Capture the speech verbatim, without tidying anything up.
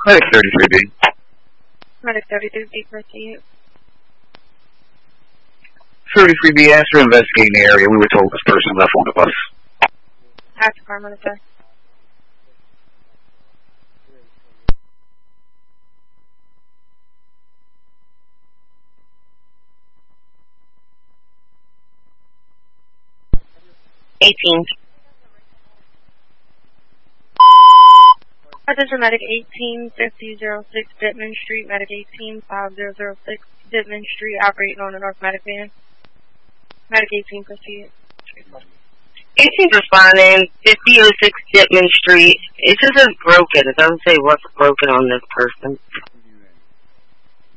Medic thirty-three B. Medic thirty-three B, proceed. thirty-three B, as we're investigating the area, we were told this person left one of us. Ask department, sir. eighteen. Attention Medic eighteen fifty oh six Dittman Street, Medic eighteen five oh oh six Dittman Street, operating on a North Medic van. Medic eighteen, proceed. eighteen responding, fifty oh six Dittman Street. It just says broken. It doesn't say what's broken on this person.